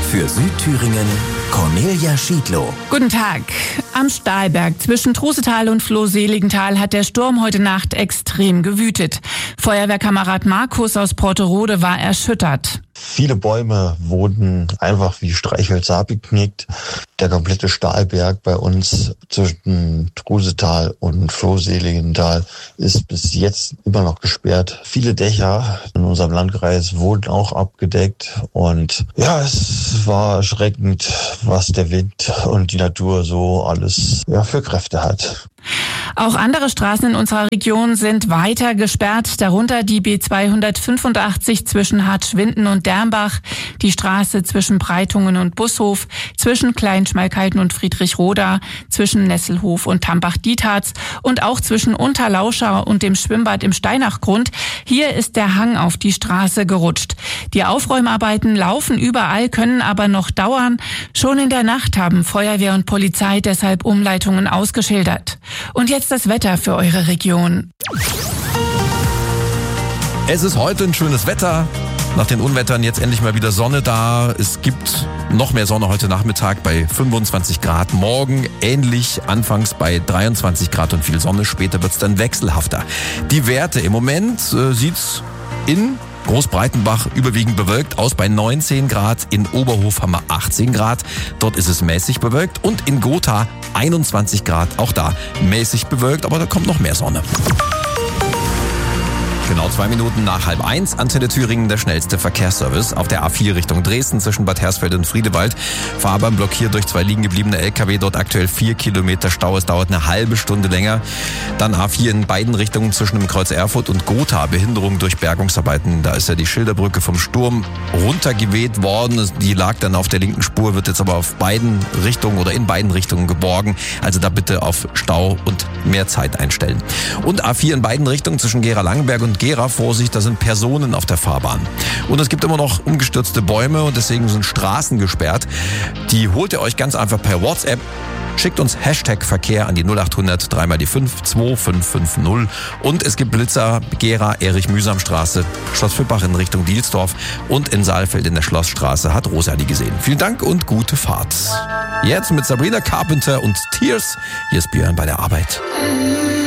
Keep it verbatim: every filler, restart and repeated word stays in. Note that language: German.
Für Südthüringen Cornelia Schiedlow. Guten Tag. Am Stahlberg zwischen Trusetal und Flohseligenthal hat der Sturm heute Nacht extrem gewütet. Feuerwehrkamerad Markus aus Porterode war erschüttert. Viele Bäume wurden einfach wie Streichhölzer abgeknickt. Der komplette Stahlberg bei uns zwischen Trusetal und Flohseligenthal ist bis jetzt immer noch gesperrt. Viele Dächer in unserem Landkreis wurden auch abgedeckt. Und ja, es war erschreckend, was der Wind und die Natur so alles ja, für Kräfte hat. Auch andere Straßen in unserer Region sind weiter gesperrt, darunter die B zweihundertfünfundachtzig zwischen Hartschwinden und Dernbach, die Straße zwischen Breitungen und Bushof, zwischen Kleinschmalkalden und Friedrichroda, zwischen Nesselhof und Tambach-Dietharz und auch zwischen Unterlauschau und dem Schwimmbad im Steinachgrund. Hier ist der Hang auf die Straße gerutscht. Die Aufräumarbeiten laufen überall, können aber noch dauern. Schon in der Nacht haben Feuerwehr und Polizei deshalb Umleitungen ausgeschildert. Und jetzt das Wetter für eure Region. Es ist heute ein schönes Wetter. Nach den Unwettern jetzt endlich mal wieder Sonne da. Es gibt noch mehr Sonne heute Nachmittag bei fünfundzwanzig Grad. Morgen ähnlich, anfangs bei dreiundzwanzig Grad und viel Sonne. Später wird es dann wechselhafter. Die Werte im Moment äh, sieht's in Großbreitenbach überwiegend bewölkt aus bei neunzehn Grad. In Oberhof haben wir achtzehn Grad. Dort ist es mäßig bewölkt. Und in Gotha einundzwanzig Grad. Auch da mäßig bewölkt, aber da kommt noch mehr Sonne. Genau zwei Minuten nach halb eins. Antenne Thüringen, der schnellste Verkehrsservice. Auf der A vier Richtung Dresden zwischen Bad Hersfeld und Friedewald. Fahrbahn blockiert durch zwei liegen gebliebene L K W. Dort aktuell vier Kilometer Stau. Es dauert eine halbe Stunde länger. Dann A vier in beiden Richtungen zwischen dem Kreuz Erfurt und Gotha. Behinderung durch Bergungsarbeiten. Da ist ja die Schilderbrücke vom Sturm runtergeweht worden. Die lag dann auf der linken Spur, wird jetzt aber auf beiden Richtungen oder in beiden Richtungen geborgen. Also da bitte auf Stau und mehr Zeit einstellen. Und A vier in beiden Richtungen zwischen Gera-Langenberg und Gera, Vorsicht, da sind Personen auf der Fahrbahn. Und es gibt immer noch umgestürzte Bäume und deswegen sind Straßen gesperrt. Die holt ihr euch ganz einfach per WhatsApp. Schickt uns Hashtag Verkehr an die null achthundert drei mal die fünf zwei fünf fünf null. Und es gibt Blitzer, Gera, Erich-Mühsam-Straße, Schloss Füppach in Richtung Dielsdorf und in Saalfeld in der Schlossstraße hat Rosa die gesehen. Vielen Dank und gute Fahrt. Jetzt mit Sabrina Carpenter und Tears. Hier ist Björn bei der Arbeit.